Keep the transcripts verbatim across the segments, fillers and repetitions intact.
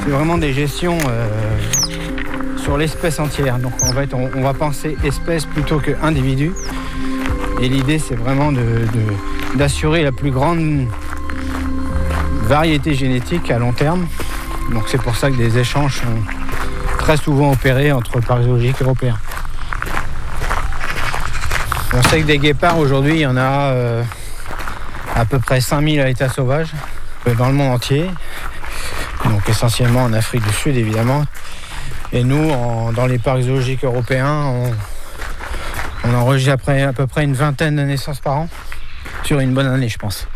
C'est vraiment des gestions euh, sur l'espèce entière. Donc en fait, on, on va penser espèce plutôt qu'individu. Et l'idée, c'est vraiment de, de, d'assurer la plus grande variété génétique à long terme. Donc c'est pour ça que des échanges sont très souvent opérés entre parcs zoologiques européens. On sait que des guépards, aujourd'hui, il y en a euh, à peu près cinq mille à l'état sauvage dans le monde entier. Donc essentiellement en Afrique du Sud, évidemment. Et nous, en, dans les parcs zoologiques européens, on, on enregistre après à peu près une vingtaine de naissances par an, sur une bonne année, je pense.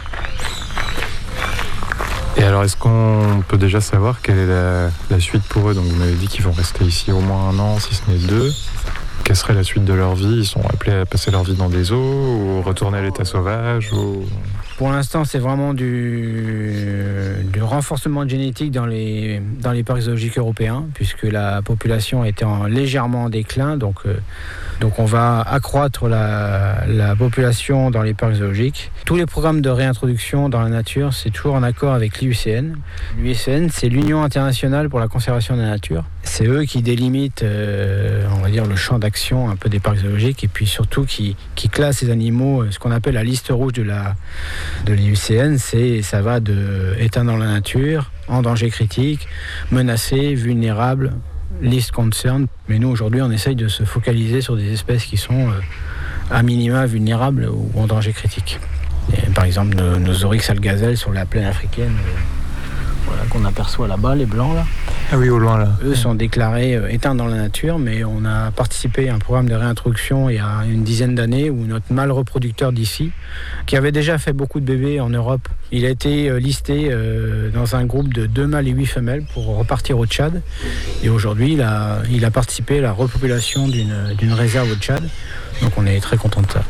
Et alors, est-ce qu'on peut déjà savoir quelle est la, la suite pour eux? Donc, vous m'avez dit qu'ils vont rester ici au moins un an, si ce n'est deux. Quelle serait la suite de leur vie? Ils sont appelés à passer leur vie dans des zoos ou retourner à l'état sauvage ou... Pour l'instant, c'est vraiment du, du renforcement génétique dans les, dans les parcs zoologiques européens, puisque la population était en, légèrement en déclin. Donc, euh, donc on va accroître la, la population dans les parcs zoologiques. Tous les programmes de réintroduction dans la nature, c'est toujours en accord avec l'I U C N. L'I U C N, c'est l'Union internationale pour la conservation de la nature. C'est eux qui délimitent, euh, on va dire, le champ d'action un peu des parcs zoologiques, et puis surtout qui, qui classent ces animaux, ce qu'on appelle la liste rouge de la de l'I U C N, c'est, ça va de éteint dans la nature, en danger critique, menacé, vulnérable, list concern. Mais nous, aujourd'hui, on essaye de se focaliser sur des espèces qui sont euh, à minima vulnérables ou en danger critique. Et, par exemple, nos, nos oryx algazelles sur la plaine africaine, euh, voilà, qu'on aperçoit là-bas, les blancs là. Ah oui, au loin là. Eux sont déclarés euh, éteints dans la nature, mais on a participé à un programme de réintroduction il y a une dizaine d'années où notre mâle reproducteur d'ici, qui avait déjà fait beaucoup de bébés en Europe, il a été euh, listé euh, dans un groupe de deux mâles et huit femelles pour repartir au Tchad. Et aujourd'hui, il a, il a participé à la repopulation d'une, d'une réserve au Tchad. Donc on est très contents de ça.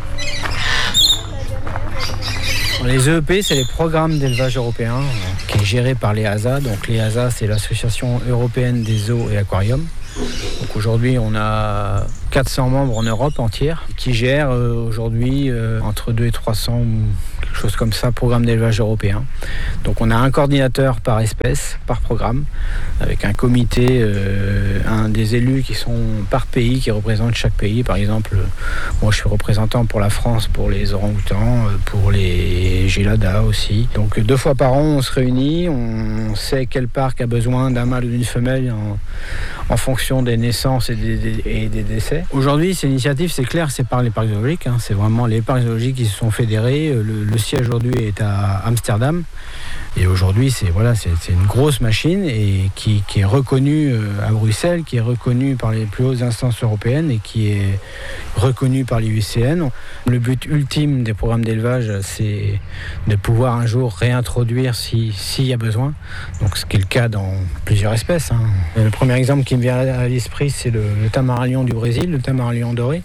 Les E E P, c'est les programmes d'élevage européens, euh, qui est géré par l'E A S A. Donc l'E A S A, c'est l'Association européenne des zoos et aquariums. Donc aujourd'hui, on a quatre cents membres en Europe entière qui gèrent euh, aujourd'hui euh, entre deux et trois cents ou quelque chose comme ça, programmes d'élevage européens. Donc on a un coordinateur par espèce, par programme, avec un comité, euh, un des élus qui sont par pays, qui représentent chaque pays. Par exemple, moi je suis représentant pour la France, pour les orang-outans, pour les géladas aussi. Donc deux fois par an, on se réunit, on sait quel parc a besoin d'un mâle ou d'une femelle en, en fonction des naissances et des, des, et des décès. Aujourd'hui, c'est l'initiative, c'est clair, c'est par les parcs zoologiques. Hein. C'est vraiment les parcs zoologiques qui se sont fédérés. Le, le siège aujourd'hui est à Amsterdam. Et aujourd'hui, c'est, voilà, c'est, c'est une grosse machine et qui, qui est reconnue à Bruxelles, qui est reconnue par les plus hautes instances européennes et qui est reconnue par l'I U C N. Le but ultime des programmes d'élevage, c'est de pouvoir un jour réintroduire si, s'il y a besoin. Donc, ce qui est le cas dans plusieurs espèces. Hein. Le premier exemple qui me vient à l'esprit, c'est le, le tamarin lion du Brésil, le tamarin lion doré.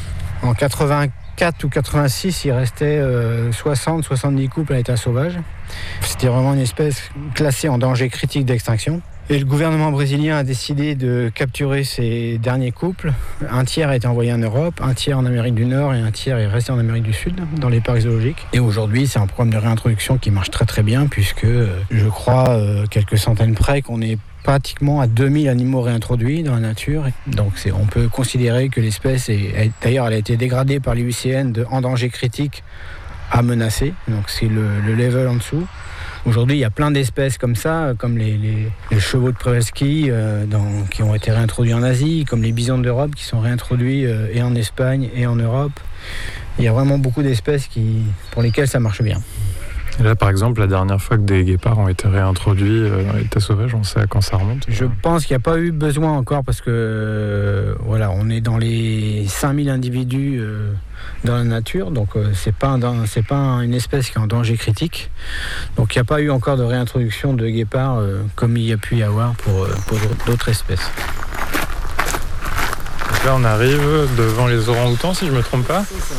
En quatre-vingt-quatre ou quatre-vingt-six, il restait euh, soixante à soixante-dix couples à l'état sauvage. C'était vraiment une espèce classée en danger critique d'extinction. Et le gouvernement brésilien a décidé de capturer ces derniers couples. Un tiers a été envoyé en Europe, un tiers en Amérique du Nord et un tiers est resté en Amérique du Sud, dans les parcs zoologiques. Et aujourd'hui, c'est un programme de réintroduction qui marche très très bien, puisque je crois, euh, quelques centaines près, qu'on est pratiquement à deux mille animaux réintroduits dans la nature. Donc c'est, on peut considérer que l'espèce, est, est, d'ailleurs elle a été dégradée par l'I U C N de en danger critique à menacé. Donc c'est le, le level en dessous. Aujourd'hui, il y a plein d'espèces comme ça, comme les, les, les chevaux de Przewalski euh, dans, qui ont été réintroduits en Asie, comme les bisons d'Europe qui sont réintroduits euh, et en Espagne et en Europe. Il y a vraiment beaucoup d'espèces qui, pour lesquelles ça marche bien. Et là, par exemple, la dernière fois que des guépards ont été réintroduits dans l'état sauvage, on sait à quand ça remonte? Je pense qu'il n'y a pas eu besoin encore parce que euh, voilà, on est dans les cinq mille individus euh, dans la nature, donc euh, c'est pas un, c'est pas une espèce qui est en danger critique. Donc il n'y a pas eu encore de réintroduction de guépards euh, comme il y a pu y avoir pour, euh, pour d'autres espèces. Donc là, on arrive devant les orang-outans, si je ne me trompe pas. C'est ça.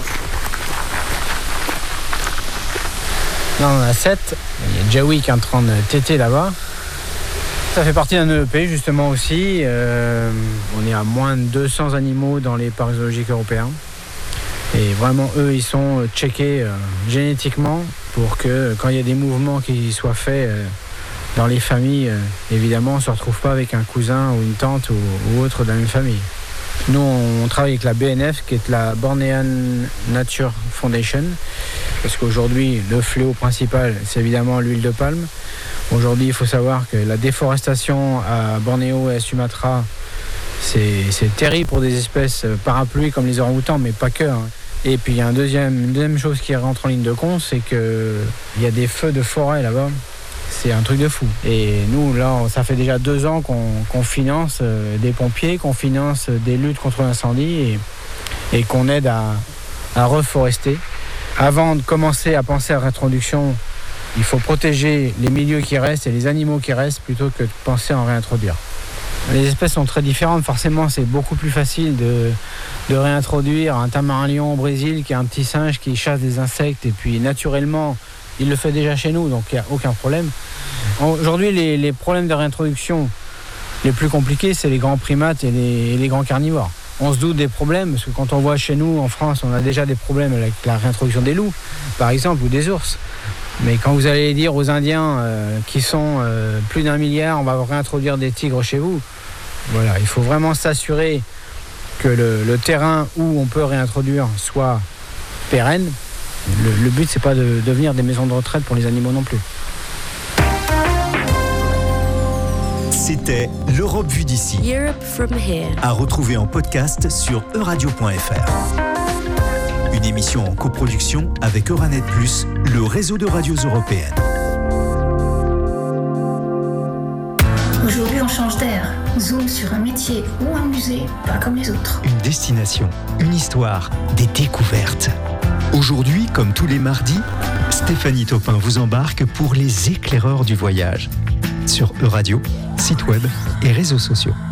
Là, on en a sept. Il y a Jawi qui est en train de téter là-bas. Ça fait partie d'un E E P justement aussi. Euh, on est à moins de deux cents animaux dans les parcs zoologiques européens. Et vraiment, eux, ils sont checkés euh, génétiquement pour que quand il y a des mouvements qui soient faits euh, dans les familles, euh, évidemment, on ne se retrouve pas avec un cousin ou une tante ou, ou autre de la même famille. Nous, on travaille avec la B N F, qui est la Bornean Nature Foundation, parce qu'aujourd'hui, le fléau principal, c'est évidemment l'huile de palme. Aujourd'hui, il faut savoir que la déforestation à Bornéo et à Sumatra, c'est, c'est terrible pour des espèces parapluies comme les orang-outans, mais pas que. Hein. Et puis, il y a un deuxième, une deuxième chose qui rentre en ligne de compte, c'est qu'il y a des feux de forêt là-bas. C'est un truc de fou. Et nous, là, ça fait déjà deux ans qu'on, qu'on finance euh, des pompiers, qu'on finance des luttes contre l'incendie et, et qu'on aide à, à reforester. Avant de commencer à penser à la réintroduction, il faut protéger les milieux qui restent et les animaux qui restent plutôt que de penser à en réintroduire. Les espèces sont très différentes. Forcément, c'est beaucoup plus facile de, de réintroduire un tamarin lion au Brésil qui est un petit singe qui chasse des insectes et puis naturellement, il le fait déjà chez nous, donc il n'y a aucun problème. Aujourd'hui, les, les problèmes de réintroduction les plus compliqués, c'est les grands primates et les, et les grands carnivores. On se doute des problèmes, parce que quand on voit chez nous, en France, on a déjà des problèmes avec la réintroduction des loups, par exemple, ou des ours. Mais quand vous allez dire aux Indiens euh, qui sont euh, plus d'un milliard, on va réintroduire des tigres chez vous, voilà, il faut vraiment s'assurer que le, le terrain où on peut réintroduire soit pérenne. Le, le but, c'est pas de devenir des maisons de retraite pour les animaux non plus. C'était l'Europe vue d'ici. Europe from here. À retrouver en podcast sur euradio point f r. Une émission en coproduction avec Euranet plus, le réseau de radios européennes. Aujourd'hui, on change d'air. Zoom sur un métier ou un musée, pas comme les autres. Une destination, une histoire, des découvertes. Aujourd'hui, comme tous les mardis, Stéphanie Taupin vous embarque pour les éclaireurs du voyage. Sur Euradio, site web et réseaux sociaux.